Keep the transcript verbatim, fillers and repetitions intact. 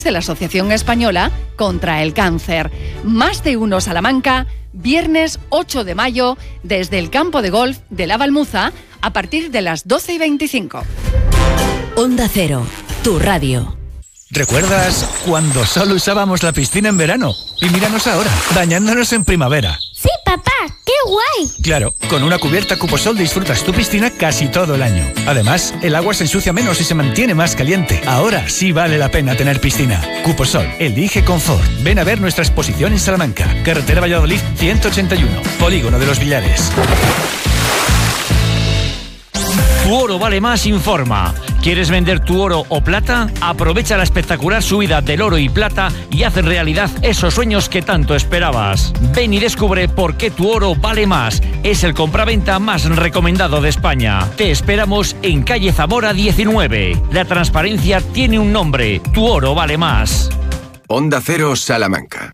de la Asociación Española contra el Cáncer. Más de uno Salamanca, viernes ocho de mayo, desde el campo de golf de La Balmuza, a partir de las doce y veinticinco. Onda Cero, tu radio. ¿Recuerdas cuando solo usábamos la piscina en verano? Y míranos ahora, bañándonos en primavera. ¡Sí, papá! ¡Qué guay! Claro, con una cubierta Cuposol disfrutas tu piscina casi todo el año. Además, el agua se ensucia menos y se mantiene más caliente. Ahora sí vale la pena tener piscina. Cuposol, elige confort. Ven a ver nuestra exposición en Salamanca. Carretera Valladolid ciento ochenta y uno, Polígono de los Villares. Tu oro vale más informa. ¿Quieres vender tu oro o plata? Aprovecha la espectacular subida del oro y plata y haz realidad esos sueños que tanto esperabas. Ven y descubre por qué tu oro vale más. Es el compraventa más recomendado de España. Te esperamos en calle Zamora diecinueve. La transparencia tiene un nombre. Tu oro vale más. Onda Cero Salamanca.